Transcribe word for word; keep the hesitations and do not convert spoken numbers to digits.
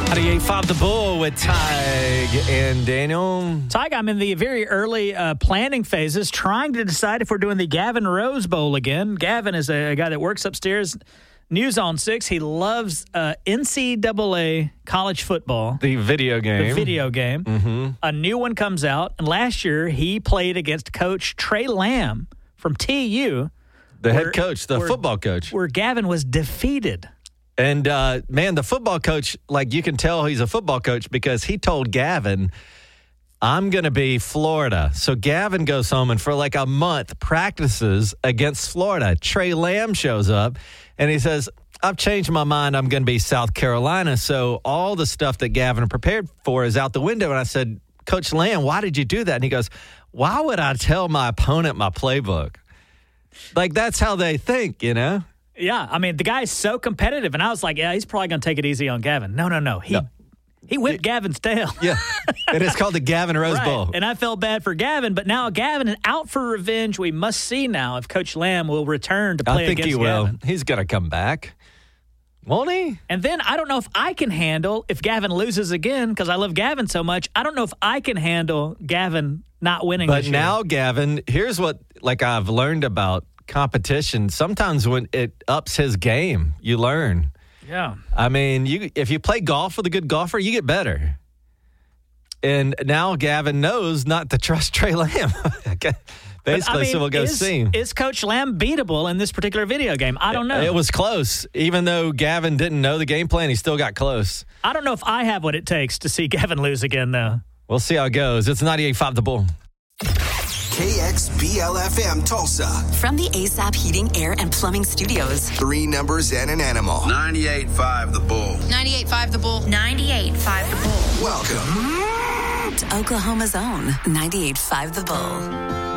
ninety-eight point five The Bull with Tig and Daniel. Tig, I'm in the very early uh, planning phases, trying to decide if we're doing the Gavin Rose Bowl again. Gavin is a, a guy that works upstairs, News on six. He loves uh, N C double A college football. The video game. The video game. Mm-hmm. A new one comes out, and last year he played against Coach Trey Lamb from T U. The where, head coach, the where, football coach. Where Gavin was defeated. And, uh, man, the football coach, like, you can tell he's a football coach because he told Gavin, I'm going to be Florida. So Gavin goes home and for like a month practices against Florida. Trey Lamb shows up and he says, I've changed my mind. I'm going to be South Carolina. So all the stuff that Gavin prepared for is out the window. And I said, Coach Lamb, why did you do that? And he goes, why would I tell my opponent my playbook? Like, that's how they think, you know? Yeah, I mean, the guy's so competitive, and I was like, yeah, he's probably going to take it easy on Gavin. No, no, no. He no. he whipped Gavin's tail. Yeah, and it's called the Gavin Rose right. Bowl. And I felt bad for Gavin, but now Gavin is out for revenge. We must see now if Coach Lamb will return to play I think against he will. Gavin. He's going to come back. Won't he? And then I don't know if I can handle if Gavin loses again, because I love Gavin so much. I don't know if I can handle Gavin not winning But this now, year. Gavin, here's what like I've learned about competition. Sometimes when it ups his game, you learn. Yeah. I mean, you if you play golf with a good golfer, you get better. And now Gavin knows not to trust Trey Lamb. Basically, I mean, so we'll go is, see. Is Coach Lamb beatable in this particular video game? I don't know. It was close. Even though Gavin didn't know the game plan, he still got close. I don't know if I have what it takes to see Gavin lose again, though. We'll see how it goes. It's ninety-eight point five The Bull. K X B L F M Tulsa. From the A S A P Heating, Air, and Plumbing Studios. Three numbers and an animal. ninety-eight point five The Bull. ninety-eight point five The Bull. ninety-eight point five The Bull. Welcome to Oklahoma's own ninety-eight point five The Bull.